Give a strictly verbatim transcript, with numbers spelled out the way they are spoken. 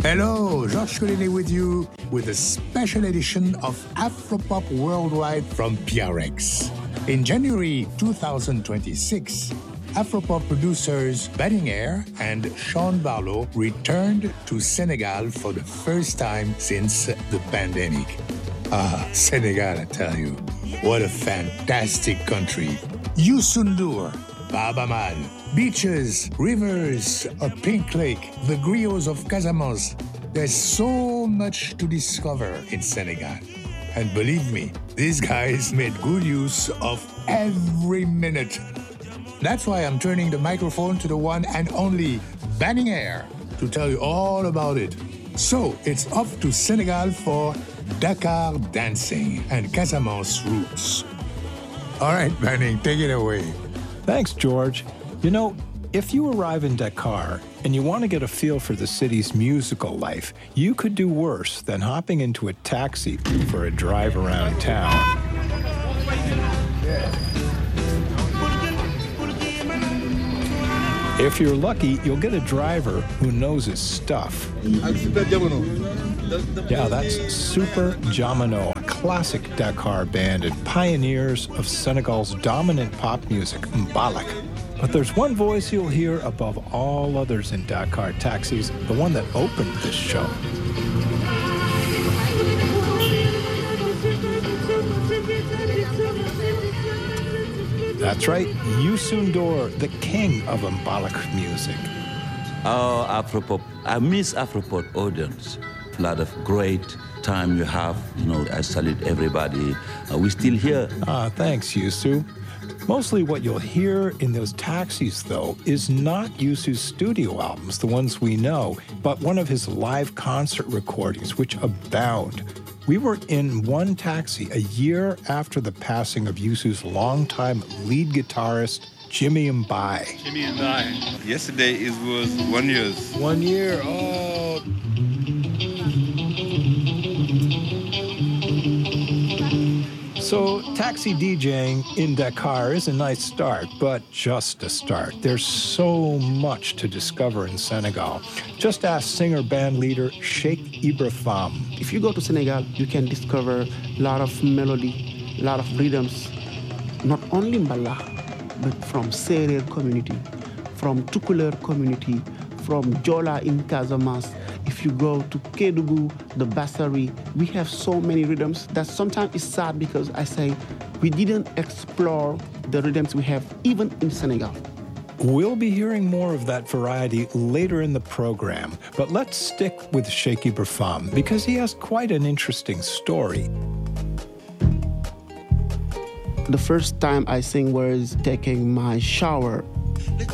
Hello, Georges Collinet with you with a special edition of Afropop Worldwide from P R X. In January twenty twenty-six, Afropop producers Banning Eyre and Sean Barlow returned to Senegal for the first time since the pandemic. Ah, Senegal, I tell you, what a fantastic country. Youssou N'Dour, Baaba Maal, beaches, rivers, a pink lake, the griots of Casamance. There's so much to discover in Senegal. And believe me, these guys made good use of every minute. That's why I'm turning the microphone to the one and only Banning Eyre to tell you all about it. So it's off to Senegal for Dakar dancing and Casamance roots. All right, Banning, take it away. Thanks, George. You know, if you arrive in Dakar and you want to get a feel for the city's musical life, you could do worse than hopping into a taxi for a drive around town. If you're lucky, you'll get a driver who knows his stuff. Yeah, that's Super Jamano, a classic Dakar band and pioneers of Senegal's dominant pop music, Mbalak. But there's one voice you'll hear above all others in Dakar taxis, the one that opened this show. That's right, Youssou N'Dour, the king of Mbalak music. Oh, Afropop. I miss Afropop audience. A lot of great time you have. You know, I salute everybody. Uh, we're still here. Ah, thanks, Youssou. Mostly what you'll hear in those taxis, though, is not Youssou's studio albums, the ones we know, but one of his live concert recordings, which abound. We were in one taxi a year after the passing of Youssou's longtime lead guitarist, Jimmy Mbai. Jimmy Mbai. Yesterday it was one year. One year, oh. So, taxi DJing in Dakar is a nice start, but just a start. There's so much to discover in Senegal. Just ask singer-band leader Cheikh Ibra Fam. If you go to Senegal, you can discover a lot of melody, a lot of rhythms, not only Mbala, but from Serer community, from Tukulur community, from Jola in Casamance. If you go to Kédougou, the Bassari, we have so many rhythms that sometimes it's sad because I say we didn't explore the rhythms we have even in Senegal. We'll be hearing more of that variety later in the program, but let's stick with Cheikh Ibra Fam because he has quite an interesting story. The first time I sing was taking my shower.